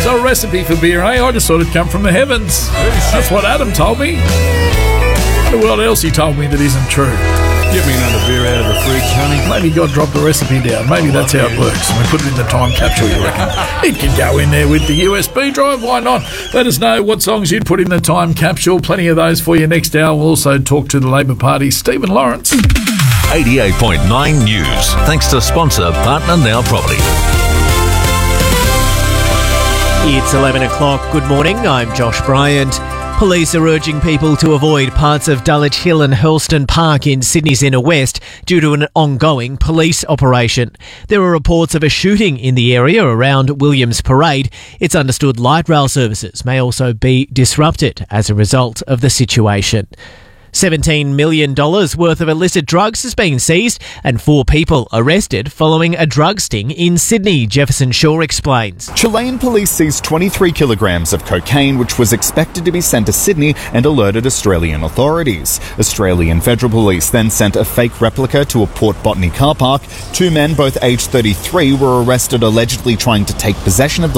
a recipe for beer, eh? I just thought it'd come from the heavens. That's what Adam told me. I wonder what else he told me that isn't true. Get me another beer out of the fridge, honey. Maybe God dropped the recipe down. Maybe that's how it works. We put it in the time capsule, you reckon? It can go in there with the USB drive. Why not? Let us know what songs you'd put in the time capsule. Plenty of those for you next hour. We'll also talk to the Labor Party's Stephen Lawrence. 88.9 News. Thanks to sponsor Partner Now Property. It's 11 o'clock. Good morning. I'm Josh Bryant. Police are urging people to avoid parts of Dulwich Hill and Hurlstone Park in Sydney's inner west due to an ongoing police operation. There are reports of a shooting in the area around Williams Parade. It's understood light rail services may also be disrupted as a result of the situation. $17 million worth of illicit drugs has been seized and 4 people arrested following a drug sting in Sydney. Jefferson Shaw explains. Chilean police seized 23 kilograms of cocaine, which was expected to be sent to Sydney, and alerted Australian authorities. Australian Federal Police then sent a fake replica to a Port Botany car park. 2 men, both aged 33, were arrested allegedly trying to take possession of the